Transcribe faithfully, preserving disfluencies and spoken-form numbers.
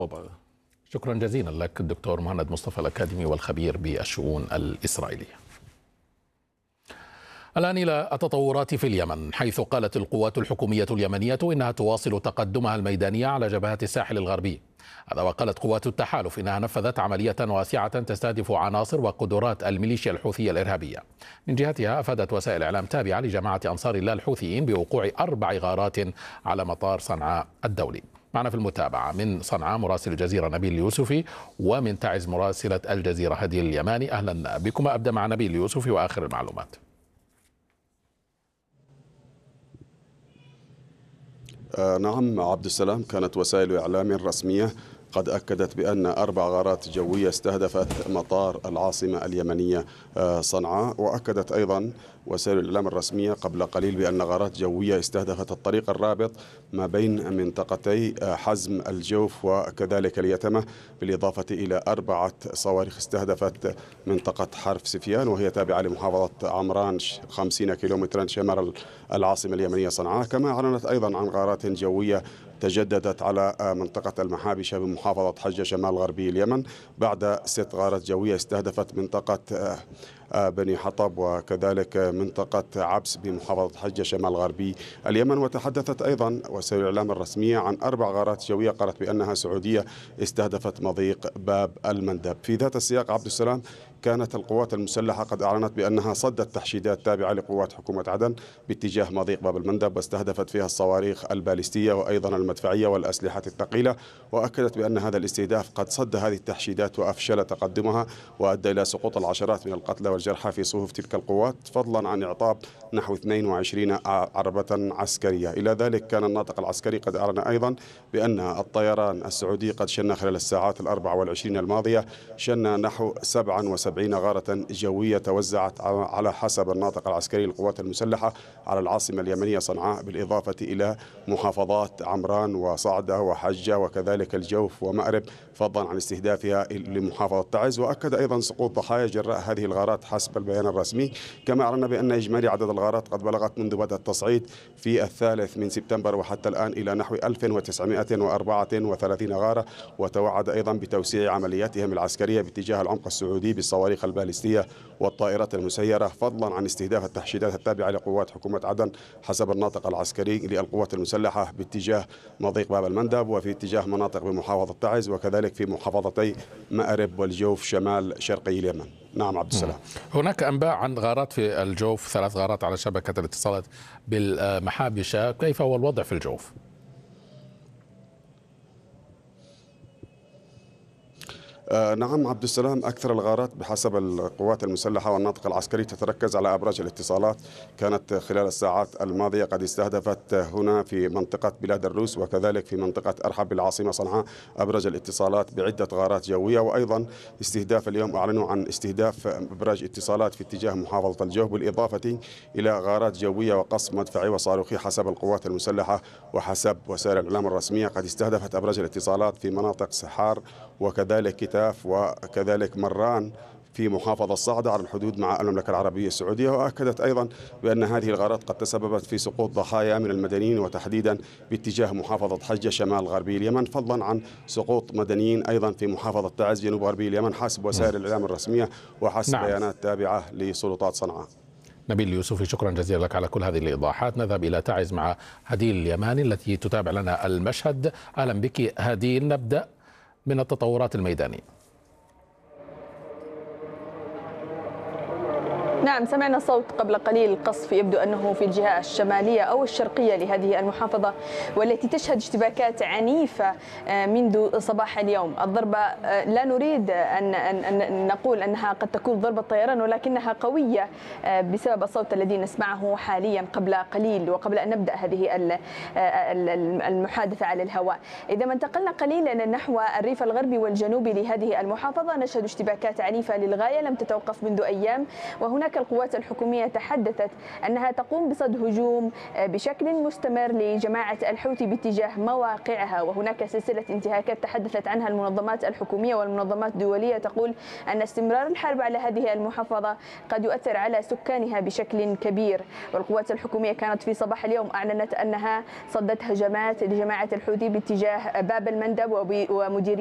شكرا جزيلا لك الدكتور مهند مصطفى الأكاديمي والخبير بالشؤون الإسرائيلية. الآن إلى التطورات في اليمن، حيث قالت القوات الحكومية اليمنية إنها تواصل تقدمها الميداني على جبهات الساحل الغربي. هذا وقالت قوات التحالف إنها نفذت عملية واسعة تستهدف عناصر وقدرات الميليشيا الحوثية الإرهابية. من جهتها أفادت وسائل إعلام تابعة لجماعة أنصار الله الحوثيين بوقوع أربع غارات على مطار صنعاء الدولي. معنا في المتابعة من صنعاء مراسل الجزيرة نبيل اليوسفي، ومن تعز مراسلة الجزيرة هديل اليماني. أهلا بكما. أبدأ مع نبيل اليوسفي وآخر المعلومات. آه نعم عبد السلام، كانت وسائل إعلام رسمية قد أكدت بأن أربع غارات جوية استهدفت مطار العاصمة اليمنية صنعاء، وأكدت أيضا وسائل الإعلام الرسمية قبل قليل بأن غارات جوية استهدفت الطريق الرابط ما بين منطقتي حزم الجوف وكذلك اليتمة، بالإضافة إلى أربعة صواريخ استهدفت منطقة حرف سفيان وهي تابعة لمحافظة عمران خمسين كيلومترا شمال العاصمة اليمنية صنعاء. كما أعلنت أيضا عن غارات جوية تجددت على منطقة المحابشة بمحافظة حجة شمال غربي اليمن بعد ست غارات جوية استهدفت منطقة بني حطب وكذلك منطقة عبس بمحافظة حجة شمال غربي اليمن. وتحدثت أيضا وسائل الإعلام الرسمية عن أربع غارات جوية قالت بأنها سعودية استهدفت مضيق باب المندب. في ذات السياق عبد السلام، كانت القوات المسلحة قد أعلنت بأنها صدت تحشيدات تابعة لقوات حكومة عدن باتجاه مضيق باب المندب، واستهدفت فيها الصواريخ البالستية وأيضا المدفعية والأسلحة الثقيلة، وأكدت بأن هذا الاستهداف قد صد هذه التحشيدات وأفشل تقدمها وأدى إلى سقوط العشرات من القتلى والجرحى في صفوف تلك القوات، فضلا عن إعطاب نحو اثنين وعشرين عربة عسكرية. إلى ذلك كان الناطق العسكري قد أعلن أيضا بأن الطيران السعودي قد شن خلال الساعات الأربع والعشرين الماضية شن نحو سبعة وسبعين غارة جوية توزعت على حسب الناطق العسكري للقوات المسلحة على العاصمة اليمنية صنعاء، بالإضافة إلى محافظات عمران وصعدة وحجة وكذلك الجوف ومأرب، فضلا عن استهدافها لمحافظة تعز. وأكد أيضا سقوط ضحايا جراء هذه الغارات حسب البيان الرسمي. كما أعلن بأن إجمالي عدد الغارات قد بلغت منذ بدء التصعيد في الثالث من سبتمبر وحتى الآن إلى نحو ألف وتسعمائة وأربعة وثلاثين غارة، وتوعد أيضا بتوسيع عملياتهم العسكرية باتجاه العمق السعودي بالصواريخ البالستية والطائرات المسيرة، فضلا عن استهداف التحشيدات التابعة لقوات حكومة عدن حسب الناطق العسكري للقوات المسلحة باتجاه مضيق باب المندب وفي اتجاه مناطق بمحافظة تعز وكذلك في محافظتي مأرب والجوف شمال شرقي اليمن. نعم عبد السلام. هناك أنباء عن غارات في الجوف، ثلاث غارات على شبكة الاتصالات بالمحابشة، كيف هو الوضع في الجوف؟ آه نعم عبد السلام، أكثر الغارات بحسب القوات المسلحة والناطق العسكري تتركز على أبراج الاتصالات. كانت خلال الساعات الماضية قد استهدفت هنا في منطقة بلاد الروس وكذلك في منطقة أرحب بالعاصمة صنعاء أبراج الاتصالات بعدة غارات جوية، وأيضا استهداف اليوم أعلنوا عن استهداف أبراج اتصالات في اتجاه محافظة الجوف، بالإضافة إلى غارات جوية وقصف مدفعي وصاروخي حسب القوات المسلحة وحسب وسائل الإعلام الرسمية. قد استهدفت أبراج الاتصالات في مناطق سحار وكذلك كتاب وكذلك مران في محافظة صعدة على الحدود مع المملكة العربية السعودية. وأكدت أيضا بأن هذه الغارات قد تسببت في سقوط ضحايا من المدنيين وتحديدا باتجاه محافظة حجة شمال غربي اليمن، فضلا عن سقوط مدنيين أيضا في محافظة تعز جنوب غربي اليمن حسب وسائل الإعلام الرسمية وحسب نعم. بيانات تابعة لسلطات صنعاء. نبيل اليوسفي، شكرا جزيلا لك على كل هذه الإيضاحات. نذهب إلى تعز مع هديل اليماني التي تتابع لنا المشهد. أهلا بك هديل. نبدأ من التطورات الميدانية. نعم، سمعنا صوت قبل قليل قصف يبدو أنه في الجهة الشمالية أو الشرقية لهذه المحافظة، والتي تشهد اشتباكات عنيفة منذ صباح اليوم. الضربة لا نريد أن أن نقول أنها قد تكون ضربة طيران، ولكنها قوية بسبب الصوت الذي نسمعه حاليا قبل قليل وقبل أن نبدأ هذه المحادثة على الهواء. إذا ما انتقلنا قليلا نحو الريف الغربي والجنوبي لهذه المحافظة، نشهد اشتباكات عنيفة للغاية لم تتوقف منذ أيام، وهناك هناك القوات الحكومية تحدثت أنها تقوم بصد هجوم بشكل مستمر لجماعة الحوثي باتجاه مواقعها، وهناك سلسلة انتهاكات تحدثت عنها المنظمات الحكومية والمنظمات الدولية تقول أن استمرار الحرب على هذه المحافظة قد يؤثر على سكانها بشكل كبير. والقوات الحكومية كانت في صباح اليوم أعلنت أنها صدت هجمات لجماعة الحوثي باتجاه باب المندب ومديرية